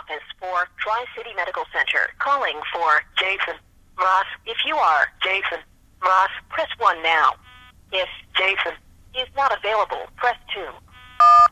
office for Tri-City Medical Center. Calling for Jason Ross. If you are Jason Ross, press 1 now. If Jason is not available, press 2.